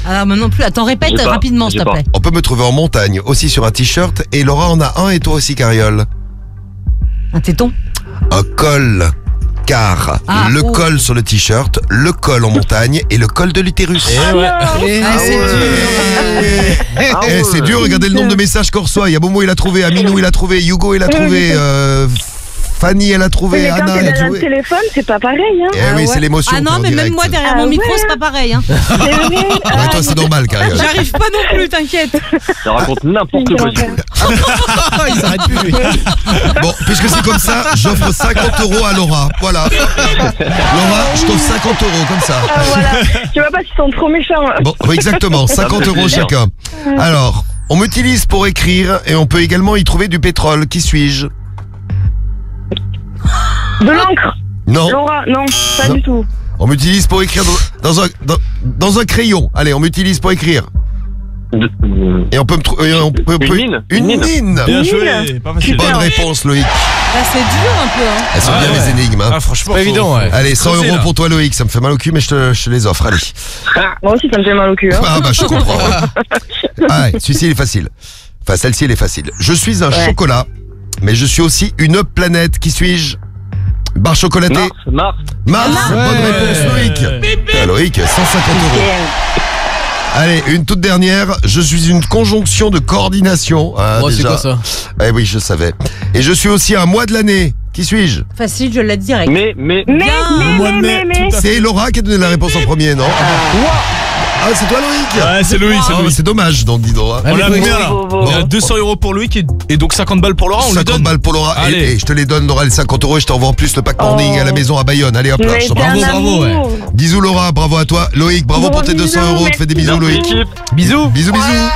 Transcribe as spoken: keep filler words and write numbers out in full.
Alors moi non plus, attends, répète J'ai pas, rapidement s'il j'ai te pas. plaît. On peut me trouver en montagne, aussi sur un t-shirt. Et Laura en a un et toi aussi, Cariole. Un téton. Un col. Car Ah, le oh. col sur le t-shirt, le col en montagne et le col de l'utérus. Eh ouais. Eh, Ah, c'est dur. Ah Eh, ouais. c'est dur, regardez le nombre de messages qu'on reçoit. Il y a Momo, il a trouvé, Aminou, il a trouvé, Hugo, il a trouvé, euh, Fanny, elle a trouvé, Mais quand Anna, t'es elle a derrière le trouvé. téléphone, c'est pas pareil, hein. Eh oui, ouais. c'est l'émotion. Ah non, t'es en mais même direct. moi derrière Ah mon micro, ouais. c'est pas pareil. Hein. C'est vrai. Ouais, Ah, toi, c'est normal, Cariole. J'arrive pas non plus, t'inquiète. Ça raconte n'importe quoi. du coup. Il s'arrête plus, lui. Bon, puisque c'est comme ça, j'offre cinquante euros à Laura. Voilà. Laura, je t'offre cinquante euros, comme ça. Ah, voilà. Tu vois pas s'ils sont trop méchants. Bon, oui, exactement, cinquante euros chacun. Alors, on m'utilise pour écrire et on peut également y trouver du pétrole. Qui suis-je? De l'encre. Non, Laura, non, pas Non. du tout. on m'utilise pour écrire dans, dans un, dans, dans un crayon. Allez, on m'utilise pour écrire. De- Et on peut me trouver... on peut- on Une peut- mine Une Une mine, mine. Bien Mille. joué, pas facile. Bonne réponse, Loïc. Bah, c'est dur un peu. Hein. Elles sont Ah bien ouais. les énigmes. Hein. Ah, franchement, Pas faut- évident, ouais. Allez, cent creuser, euros là. pour toi, Loïc. Ça me fait mal au cul, mais je te, je te les offre. Allez. Moi aussi, ça me fait mal au cul. Hein. Ah bah je comprends. Ah ouais, celui-ci il est facile. Enfin celle-ci elle est facile. Je suis un Ouais. chocolat, mais je suis aussi une planète. Qui suis-je? Barre chocolatée. Mars, Mars. Mars. Ouais. Bonne réponse Loïc. Ah, Loïc, cent cinquante euros. Allez, une toute dernière. Je suis une conjonction de coordination. Ah, Oh, c'est déjà. quoi ça? Eh oui, je savais. Et je suis aussi un mois de l'année. Qui suis-je? Facile, je l'ai direct. Mais, mais. Mais, Bien. mais, mais, mais, mais. C'est Laura qui a donné la réponse en premier, non? Ah, c'est toi Loïc? Ouais, c'est Louis, c'est Ah, Louis. c'est dommage, donc dis donc. hein. On Allez, l'a Louis. combien là? Beau, beau, Il y a beau. deux cents euros pour Loïc et, et donc cinquante balles pour Laura, on lui cinquante donne. balles pour Laura. Et, Allez. et je te les donne, Laura, les cinquante euros. Et je t'envoie en plus le pack morning Oh. à la maison à Bayonne. Allez hop là, Mais je c'est t'embrasse. un bravo, ouais. amour. Bisous Laura, bravo à toi. Loïc, bravo Gros pour tes deux cents bisous, euros. Tu fais des bisous Merci, Loïc. l'équipe. Bisous. Bisous, bisous.